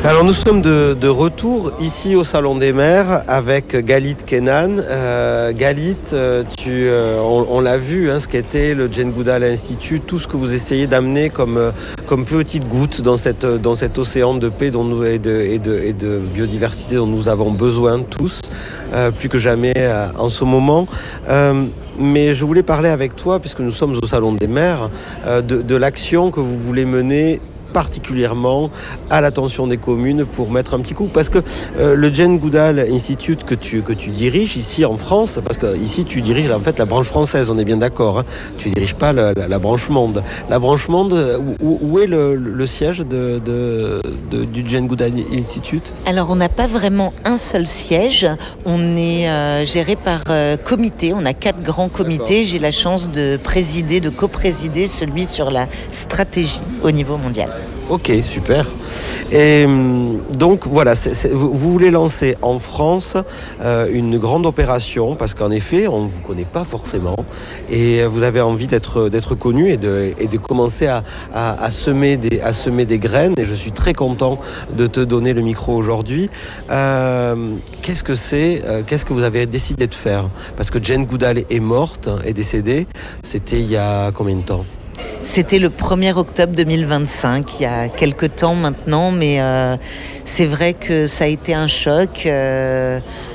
Alors nous sommes de retour ici au Salon des Maires avec Galit Kenan. Galit, on l'a vu, ce qu'était le Jane Goodall Institute, tout ce que vous essayez d'amener comme petite goutte dans cet océan de paix et de biodiversité dont nous avons besoin tous, plus que jamais en ce moment. Mais je voulais parler avec toi, puisque nous sommes au Salon des Maires, de l'action que vous voulez mener particulièrement à l'attention des communes pour mettre un petit coup, parce que le Jane Goodall Institute que tu diriges ici en France, parce que ici tu diriges en fait la branche française, on est bien d'accord, tu diriges pas la branche monde. La branche monde, où est le siège du Jane Goodall Institute? Alors on n'a pas vraiment un seul siège, on est géré par comité, on a 4 grands comités. D'accord. J'ai la chance de coprésider celui sur la stratégie au niveau mondial. Ok, super. Et donc voilà, vous voulez lancer en France une grande opération, parce qu'en effet, on ne vous connaît pas forcément, et vous avez envie d'être connu et de commencer à semer des graines, et je suis très content de te donner le micro aujourd'hui. Qu'est-ce que vous avez décidé de faire? Parce que Jane Goodall est morte, est décédée, c'était il y a combien de temps? C'était le 1er octobre 2025, il y a quelques temps maintenant, mais c'est vrai que ça a été un choc.